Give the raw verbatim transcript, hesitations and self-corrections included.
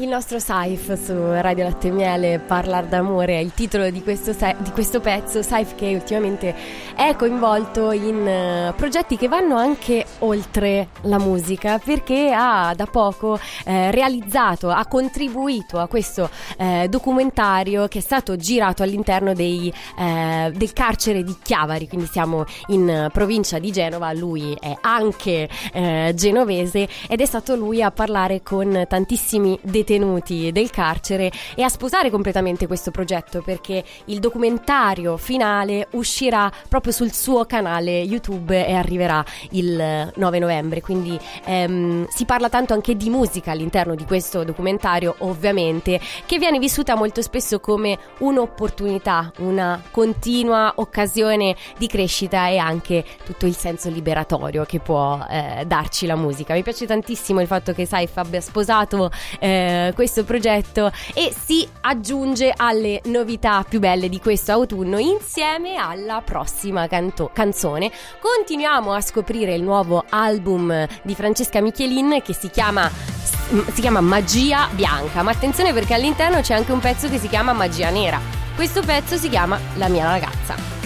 Il nostro Saif su Radio Latte e Miele, Parlar d'amore, è il titolo di questo, di questo pezzo. Saif che ultimamente è coinvolto in uh, progetti che vanno anche oltre la musica, perché ha da poco eh, realizzato, ha contribuito a questo eh, documentario che è stato girato all'interno dei, eh, del carcere di Chiavari, quindi siamo in uh, provincia di Genova. Lui è anche eh, genovese ed è stato lui a parlare con tantissimi detenuti detenuti del carcere e a sposare completamente questo progetto, perché il documentario finale uscirà proprio sul suo canale YouTube e arriverà il nove novembre, quindi ehm, si parla tanto anche di musica all'interno di questo documentario, ovviamente, che viene vissuta molto spesso come un'opportunità, una continua occasione di crescita e anche tutto il senso liberatorio che può eh, darci la musica. Mi piace tantissimo il fatto che Saif abbia sposato eh, questo progetto e si aggiunge alle novità più belle di questo autunno insieme alla prossima canto- canzone. Continuiamo a scoprire il nuovo album di Francesca Michelin che si chiama si chiama Magia Bianca, ma attenzione perché all'interno c'è anche un pezzo che si chiama Magia Nera. Questo pezzo si chiama La mia ragazza.